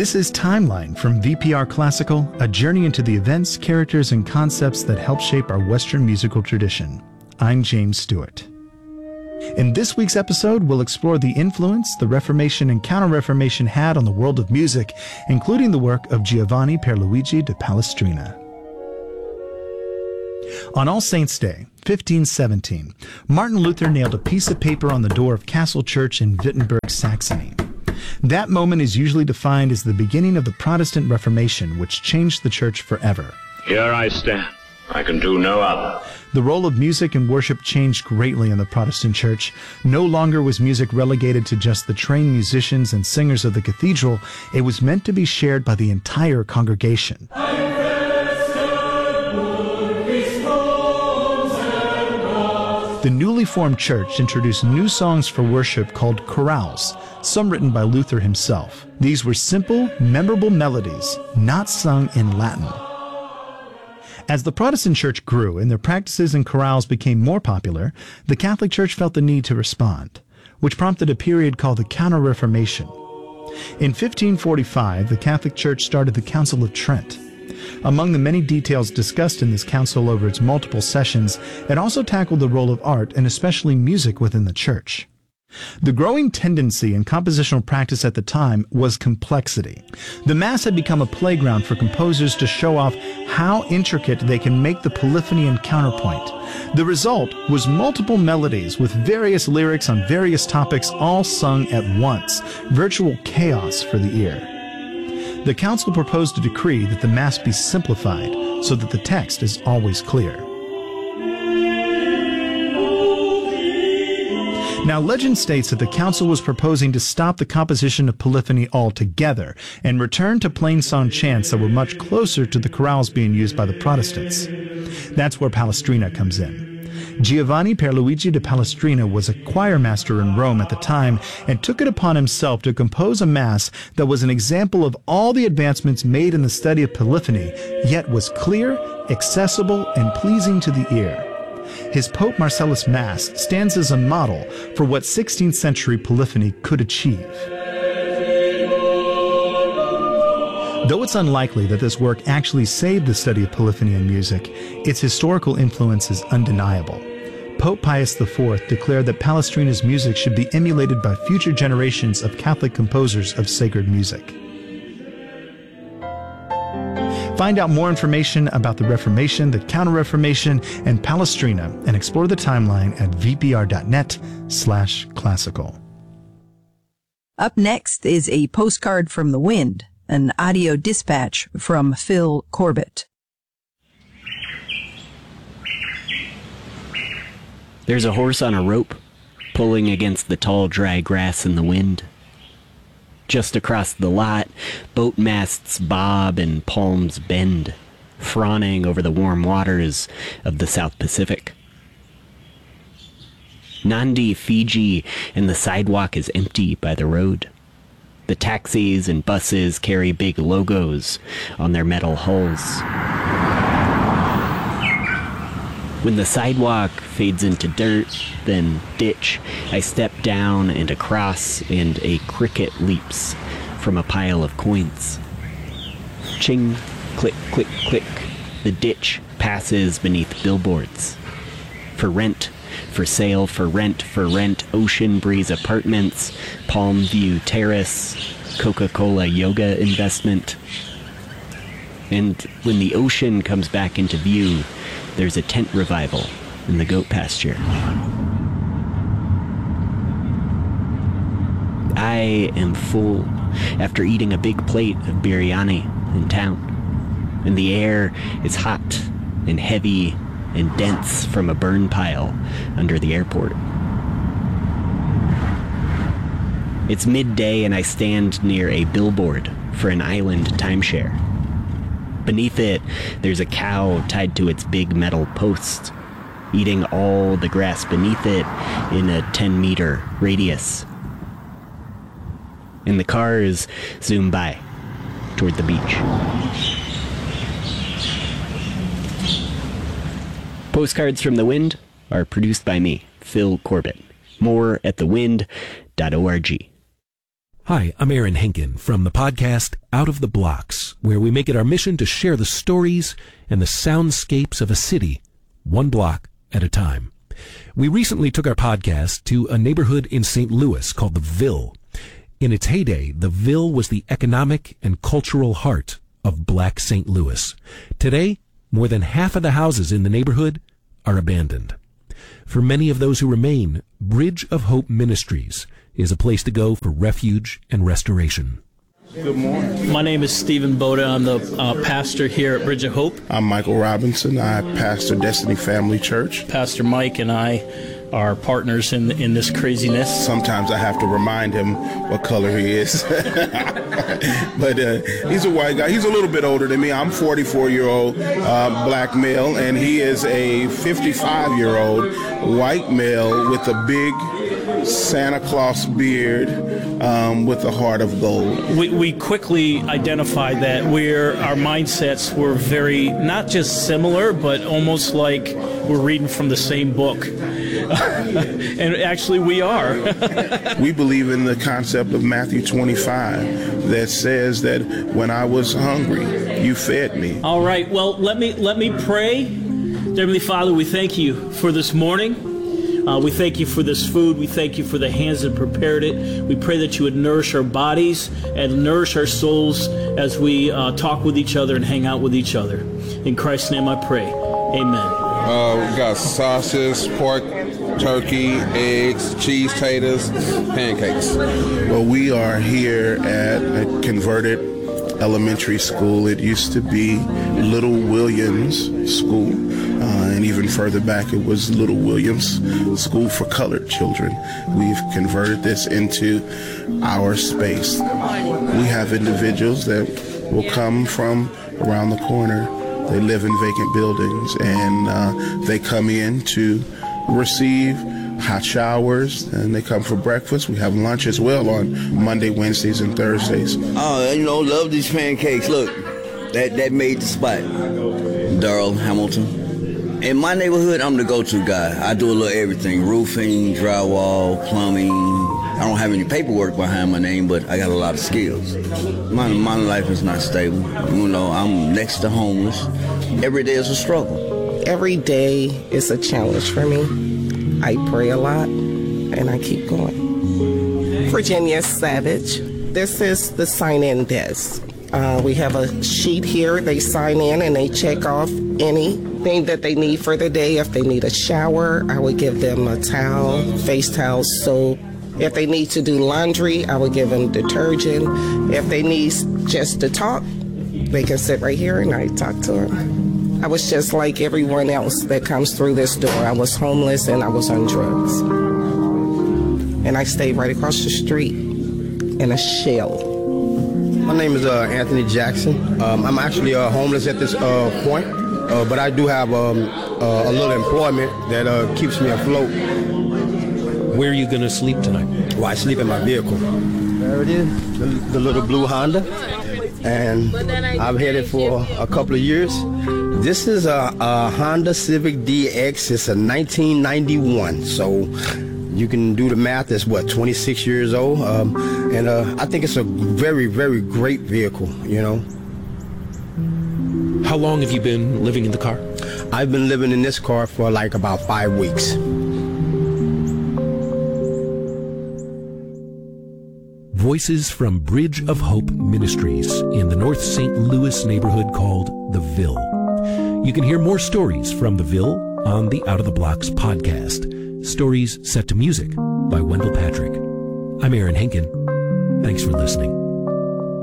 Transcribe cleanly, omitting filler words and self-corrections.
This is Timeline from VPR Classical, a journey into the events, characters, and concepts that help shape our Western musical tradition. I'm James Stewart. In this week's episode, we'll explore the influence the Reformation and Counter-Reformation had on the world of music, including the work of Giovanni Pierluigi da Palestrina. On All Saints' Day, 1517, Martin Luther nailed a piece of paper on the door of Castle Church in Wittenberg, Saxony. That moment is usually defined as the beginning of the Protestant Reformation, which changed the church forever. Here I stand. I can do no other. The role of music and worship changed greatly in the Protestant church. No longer was music relegated to just the trained musicians and singers of the cathedral. It was meant to be shared by the entire congregation. The newly formed church introduced new songs for worship called chorales, some written by Luther himself. These were simple, memorable melodies, not sung in Latin. As the Protestant church grew and their practices and chorales became more popular, the Catholic Church felt the need to respond, which prompted a period called the Counter-Reformation. In 1545, the Catholic Church started the Council of Trent. Among the many details discussed in this council over its multiple sessions, it also tackled the role of art and especially music within the church. The growing tendency in compositional practice at the time was complexity. The Mass had become a playground for composers to show off how intricate they can make the polyphony and counterpoint. The result was multiple melodies with various lyrics on various topics all sung at once, virtual chaos for the ear. The council proposed a decree that the Mass be simplified so that the text is always clear. Now, legend states that the council was proposing to stop the composition of polyphony altogether and return to plain song chants that were much closer to the chorales being used by the Protestants. That's where Palestrina comes in. Giovanni Pierluigi da Palestrina was a choir master in Rome at the time and took it upon himself to compose a mass that was an example of all the advancements made in the study of polyphony, yet was clear, accessible, and pleasing to the ear. His Pope Marcellus Mass stands as a model for what 16th century polyphony could achieve. Though it's unlikely that this work actually saved the study of polyphony in music, its historical influence is undeniable. Pope Pius IV declared that Palestrina's music should be emulated by future generations of Catholic composers of sacred music. Find out more information about the Reformation, the Counter-Reformation, and Palestrina, and explore the timeline at vpr.net/classical. Up next is a postcard from the wind, an audio dispatch from Phil Corbett. There's a horse on a rope, pulling against the tall, dry grass in the wind. Just across the lot, boat masts bob and palms bend, fawning over the warm waters of the South Pacific. Nandi, Fiji, and the sidewalk is empty by the road. The taxis and buses carry big logos on their metal hulls. When the sidewalk fades into dirt, then ditch, I step down and across, and a cricket leaps from a pile of coins. Ching, click, click, click. The ditch passes beneath billboards. For rent, for sale, for rent, Ocean Breeze Apartments, Palm View Terrace, Coca-Cola Yoga Investment. And when the ocean comes back into view, there's a tent revival in the goat pasture. I am full after eating a big plate of biryani in town, and the air is hot and heavy and dense from a burn pile under the airport. It's midday and I stand near a billboard for an island timeshare. Beneath it, there's a cow tied to its big metal post, eating all the grass beneath it in a 10-meter radius. And the cars zoom by toward the beach. Postcards from the Wind are produced by me, Phil Corbett. More at thewind.org. Hi, I'm Aaron Henkin from the podcast Out of the Blocks, where we make it our mission to share the stories and the soundscapes of a city, one block at a time. We recently took our podcast to a neighborhood in St. Louis called the Ville. In its heyday, the Ville was the economic and cultural heart of Black St. Louis. Today, more than half of the houses in the neighborhood are abandoned. For many of those who remain, Bridge of Hope Ministries is a place to go for refuge and restoration. Good morning. My name is Stephen Boda. I'm the pastor here at Bridge of Hope. I'm Michael Robinson. I pastor Destiny Family Church. Pastor Mike and I are partners in this craziness. Sometimes I have to remind him what color he is. But he's a white guy. He's a little bit older than me. I'm 44-year-old black male, and he is a 55-year-old white male with a big Santa Claus beard with a heart of gold. We quickly identified that our mindsets were very, not just similar, but almost like we're reading from the same book. And actually we are. We believe in the concept of Matthew 25 that says that when I was hungry, you fed me. All right, well, let me pray. Heavenly Father, we thank you for this morning. We thank you for this food. We thank you for the hands that prepared it. We pray that you would nourish our bodies and nourish our souls as we talk with each other and hang out with each other. In Christ's name I pray. Amen. We got sausage, pork, turkey, eggs, cheese, taters, pancakes. Well, we are here at a converted elementary school. It used to be Little Williams School, and even further back it was Little Williams School for Colored Children. We've converted this into our space. We have individuals that will come from around the corner. They live in vacant buildings, and they come in to receive hot showers, and they come for breakfast. We have lunch as well on Monday, Wednesdays, and Thursdays. Oh, love these pancakes. Look, that made the spot. Darrell Hamilton. In my neighborhood, I'm the go-to guy. I do a little everything: roofing, drywall, plumbing. I don't have any paperwork behind my name, but I got a lot of skills. My life is not stable. I'm next to homeless. Every day is a struggle. Every day is a challenge for me. I pray a lot, and I keep going. Virginia Savage. This is the sign-in desk. We have a sheet here. They sign in and they check off anything that they need for the day. If they need a shower, I would give them a towel, face towel, soap. If they need to do laundry, I would give them detergent. If they need just to talk, they can sit right here and I talk to them. I was just like everyone else that comes through this door. I was homeless and I was on drugs. And I stayed right across the street in a shell. My name is Anthony Jackson. I'm actually homeless at this point, but I do have a little employment that keeps me afloat. Where are you going to sleep tonight? Well, I sleep in my vehicle. There it is, the little blue Honda. And I've had it for a couple of years. This is a Honda Civic DX. It's a 1991. So you can do the math. It's 26 years old. And I think it's a very, very great vehicle, How long have you been living in the car? I've been living in this car for like about 5 weeks. Voices from Bridge of Hope Ministries in the North St. Louis neighborhood called the Ville. You can hear more stories from the Ville on the Out of the Blocks podcast. Stories set to music by Wendell Patrick. I'm Aaron Henkin. Thanks for listening.